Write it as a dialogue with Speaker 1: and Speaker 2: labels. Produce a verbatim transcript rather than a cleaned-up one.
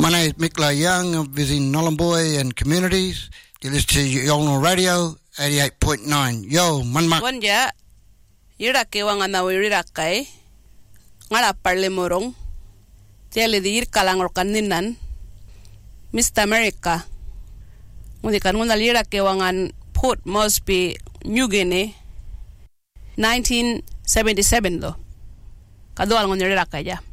Speaker 1: My name is Mikla Young. I'm visiting Nhulunbuy and communities. You listen to Yolngu Radio, eighty-eight point nine. Yo, manmak.
Speaker 2: Wanja, yirake wangana wirirakai, ngala parle morong, tiale di yirkalangor kaninan, Mister America. Ngudikan ngunal yirake wangan Port Moresby, New Guinea, nineteen seventy-seven do. Kadoal ngun yiraka ya.